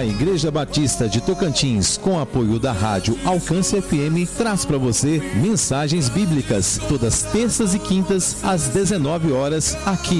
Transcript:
A Igreja Batista de Tocantins, com apoio da rádio Alcance FM, traz para você mensagens bíblicas todas terças e quintas às 19 horas aqui